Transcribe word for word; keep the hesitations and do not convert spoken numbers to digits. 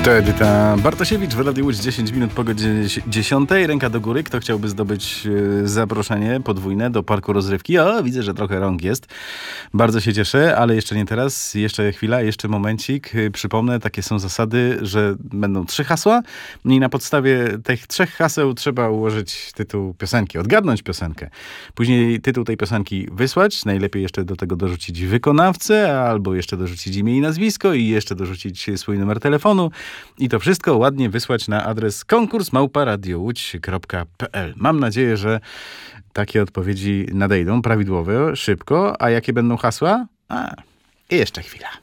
To Edyta Bartosiewicz w Radiu Łódź, dziesięć minut po godzinie dziesiątej. Ręka do góry. Kto chciałby zdobyć e, zaproszenie podwójne do parku rozrywki? O, widzę, że trochę rąk jest. Bardzo się cieszę, ale jeszcze nie teraz. Jeszcze chwila, jeszcze momencik. E, Przypomnę, takie są zasady, że będą trzy hasła i na podstawie tych trzech haseł trzeba ułożyć tytuł piosenki, odgadnąć piosenkę. Później tytuł tej piosenki wysłać. Najlepiej jeszcze do tego dorzucić wykonawcę, albo jeszcze dorzucić imię i nazwisko i jeszcze dorzucić swój numer telefonu. I to wszystko ładnie wysłać na adres konkurs małpa radio łódź kropka p l. Mam nadzieję, że takie odpowiedzi nadejdą prawidłowe, szybko. A jakie będą hasła? A, i jeszcze chwila.